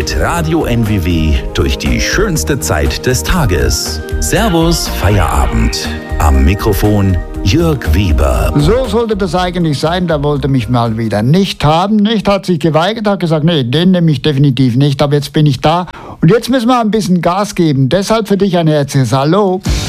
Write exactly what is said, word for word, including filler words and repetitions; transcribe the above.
mit Radio N W W durch die schönste Zeit des Tages. Servus, Feierabend. Am Mikrofon Jörg Weber. So sollte das eigentlich sein. Der wollte mich mal wieder nicht haben. Nicht, hat sich geweigert, hat gesagt, nee, den nehme ich definitiv nicht. Aber jetzt bin ich da. Und jetzt müssen wir ein bisschen Gas geben. Deshalb für dich ein herzliches Hallo.